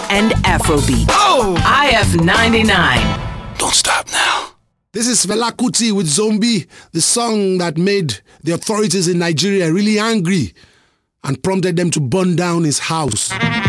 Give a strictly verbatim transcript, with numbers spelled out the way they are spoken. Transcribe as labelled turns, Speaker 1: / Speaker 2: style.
Speaker 1: and Afrobeat.
Speaker 2: Oh!
Speaker 1: I F ninety-nine.
Speaker 2: Don't stop now.
Speaker 3: This is Fela Kuti with Zombie, the song that made the authorities in Nigeria really angry and prompted them to burn down his house.